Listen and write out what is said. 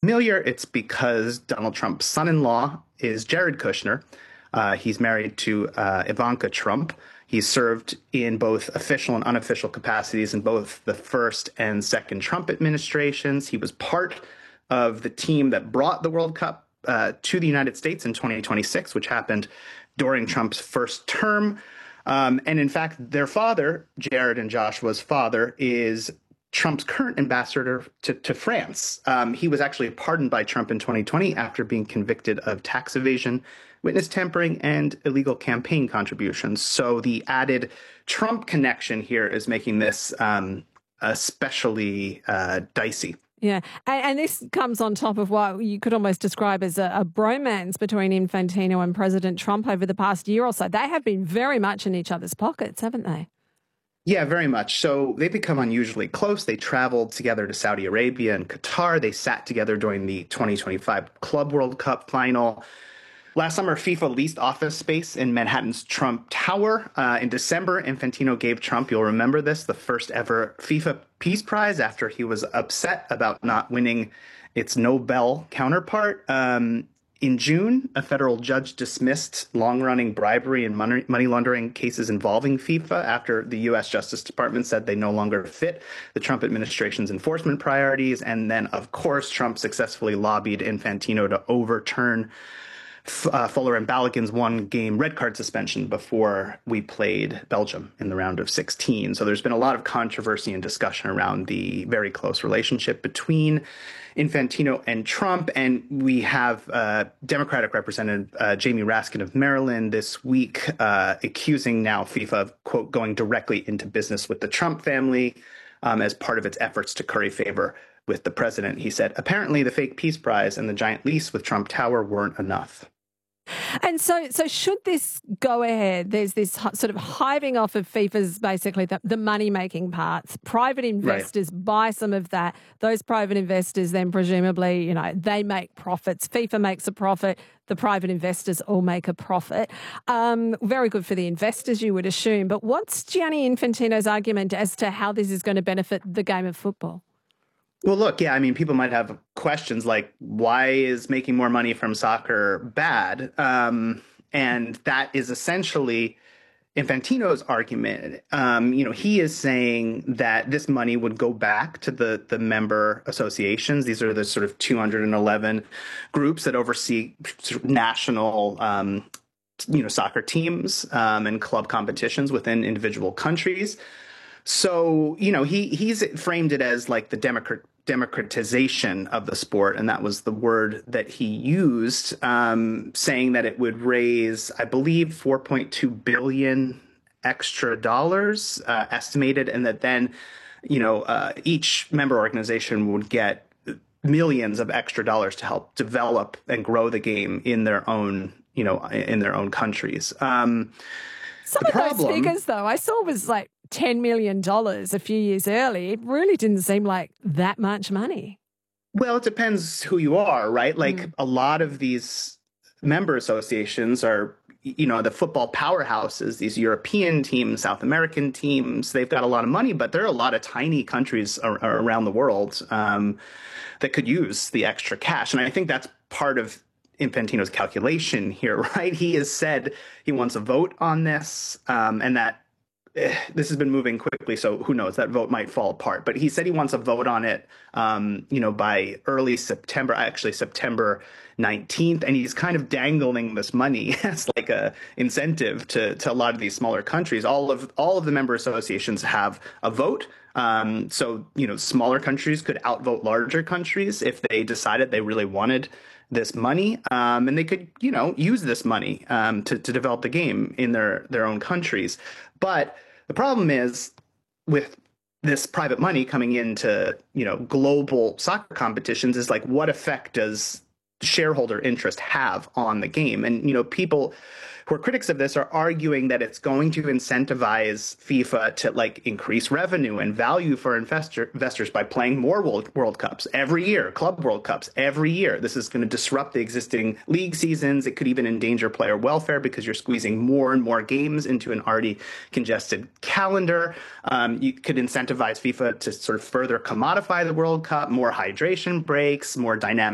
familiar, it's because Donald Trump's son-in-law is Jared Kushner. He's married to Ivanka Trump. He served in both official and unofficial capacities in both the first and second Trump administrations. He was part of the team that brought the World Cup to the United States in 2026, which happened during Trump's first term. And in fact, their father, Jared and Joshua's father, is Trump's current ambassador to France. He was actually pardoned by Trump in 2020 after being convicted of tax evasion, witness tampering, and illegal campaign contributions. So the added Trump connection here is making this especially dicey. Yeah, and this comes on top of what you could almost describe as a bromance between Infantino and President Trump over the past year or so. They have been very much in each other's pockets, haven't they? Yeah, very much. So they've become unusually close. They traveled together to Saudi Arabia and Qatar. They sat together during the 2025 Club World Cup final. Last summer, FIFA leased office space in Manhattan's Trump Tower. In December, Infantino gave Trump, you'll remember this, the first ever FIFA Peace Prize after he was upset about not winning its Nobel counterpart. In June, a federal judge dismissed long-running bribery and money laundering cases involving FIFA after the U.S. Justice Department said they no longer fit the Trump administration's enforcement priorities. And then, of course, Trump successfully lobbied Infantino to overturn Fuller and Balogun's one-game red card suspension before we played Belgium in the round of 16. So there's been a lot of controversy and discussion around the very close relationship between Infantino and Trump. And we have Democratic Representative Jamie Raskin of Maryland this week accusing now FIFA of, quote, going directly into business with the Trump family as part of its efforts to curry favor with the president. He said, apparently the fake Peace Prize and the giant lease with Trump Tower weren't enough. And so should this go ahead, there's this sort of hiving off of FIFA's basically the money-making parts. Private investors buy some of that. Those private investors then presumably, they make profits. FIFA makes a profit. The private investors all make a profit. Very good for the investors, you would assume. But what's Gianni Infantino's argument as to how this is going to benefit the game of football? Well, look, yeah, I mean, people might have questions like, why is making more money from soccer bad? And that is essentially Infantino's argument. He is saying that this money would go back to the member associations. These are the sort of 211 groups that oversee national soccer teams and club competitions within individual countries. So, he's framed it as like the democratization of the sport. And that was the word that he used, saying that it would raise, I believe, $4.2 billion extra dollars estimated. And that then, each member organization would get millions of extra dollars to help develop and grow the game in their own, in their own countries. Some of those figures, though, I saw was like $10 million a few years early. It really didn't seem like that much money. Well, it depends who you are, right? Like a lot of these member associations are, the football powerhouses, these European teams, South American teams. They've got a lot of money, but there are a lot of tiny countries around the world that could use the extra cash. And I think that's part of Infantino's calculation here, right? He has said he wants a vote on this, and that this has been moving quickly, so who knows, that vote might fall apart. But he said he wants a vote on it, by early September, actually September 19th, and he's kind of dangling this money as like a incentive to a lot of these smaller countries. All of the member associations have a vote. So, smaller countries could outvote larger countries if they decided they really wanted this money, and they could, use this money to develop the game in their own countries. But the problem is with this private money coming into, global soccer competitions is like, what effect does shareholder interest have on the game? And, people who are critics of this are arguing that it's going to incentivize FIFA to increase revenue and value for investors by playing more World Cups every year, Club World Cups every year. This is going to disrupt the existing league seasons. It could even endanger player welfare because you're squeezing more and more games into an already congested calendar. You could incentivize FIFA to sort of further commodify the World Cup, more hydration breaks, more dynamic